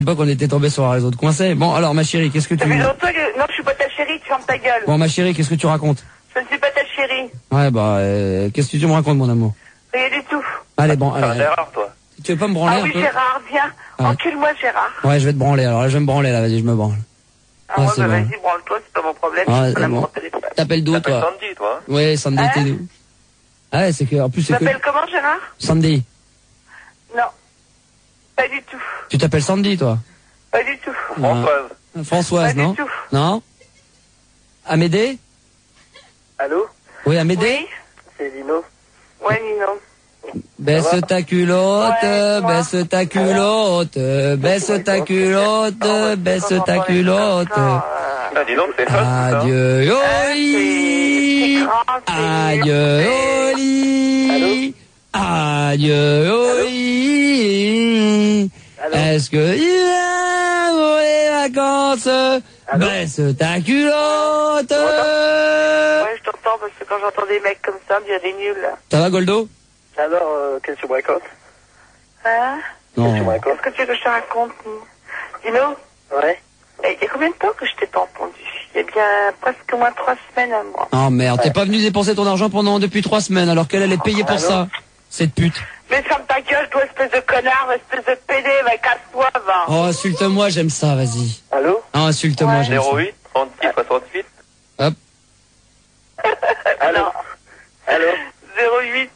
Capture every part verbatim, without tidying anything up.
pas qu'on était tombé sur un réseau de coincés. Bon, alors, ma chérie, qu'est-ce que tu... Ça fait longtemps que... Non, je suis pas ta chérie, tu fermes ta gueule. Bon, ma chérie, qu'est-ce que tu racontes? Je ne suis pas ta chérie. Ouais, bah, euh, qu'est-ce que tu me racontes, mon amour? Rien du tout. Allez, bon, allez. C'est allez. Gérard, toi. Tu veux pas me branler Ah un oui, peu? Gérard, viens. Ah. Encule-moi, Gérard. Ouais, je vais te branler, alors là, je vais me branler, là, vas-y, je me branle. Ah, Ah, moi, c'est bah, bon. vas-y, branle-toi, c'est pas mon problème. Ah, je c'est peux la bon. mon téléphone. T'appelles d'où, T'appelles toi? Sandy, toi. Ouais, Sandy, Hein? t'es d'où? Ah ouais, c'est que, en plus, Tu c'est que... m'appelles comment, Gérard? Sandy. Non. Pas du tout. Tu t'appelles Sandy, toi? Pas du tout. Françoise. Ah, Françoise, Pas non? du tout. Non? Amédée? Allô? Oui, Amédée? Oui? C'est Lino. Ouais, Nino. Baisse ta culotte, Ouais, moi. baisse ta culotte, baisse ta culotte, baisse ta culotte. Ah, dis donc, c'est ça, c'est ça. Adieu au c'est lit, grand, c'est adieu au lit, adieu au lit. Est-ce que il vient pour les vacances? Baisse ta culotte. Ouais, je t'entends parce que quand j'entends des mecs comme ça, il y a des nuls. là. Ça va, Goldo? Alors, euh, qu'est-ce que tu me racontes? Hein? Non. Qu'est-ce que tu veux que je te raconte, Dino? Ouais. Eh, il y a combien de temps que je t'ai pas entendu? Il y a bien presque au moins trois semaines à moi. Oh merde, t'es pas venu dépenser ton argent pendant depuis trois semaines alors qu'elle allait payer pour ça, cette pute. Mais ferme ta gueule, toi, espèce de connard, espèce de pédé, va casse-toi, va. Oh, insulte-moi, j'aime ça, vas-y. Allô? Ah, insulte-moi, Ouais. j'aime ça. zéro huit, trente-six, soixante-huit. Hop. Allô? Non. Allô? zéro huit.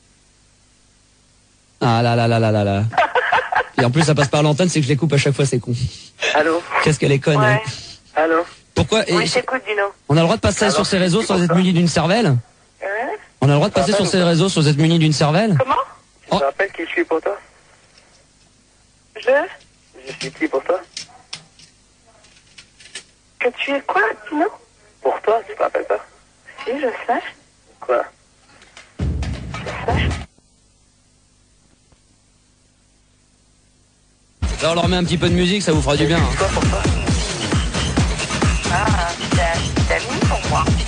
Ah là là là là là là. Et en plus, ça passe par l'antenne, c'est que je les coupe à chaque fois, c'est con. Allô? Qu'est-ce qu'elle est conne, Ouais. hein. Allô? Pourquoi et Oui, je t'écoute, Dino. on a le droit de passer sur ces réseaux sans être muni d'une cervelle? Hein? On a le droit de passer sur ces réseaux sans être muni d'une cervelle? Comment? Tu te rappelles qui je suis pour toi? Je? Je suis qui pour toi? Que tu es quoi, Dino? Pour toi, tu te rappelles pas? Si, je sais. Quoi? Là, on leur met un petit peu de musique, ça vous fera du bien. Hein. Toi pour toi? Ah, t'as mis pour moi.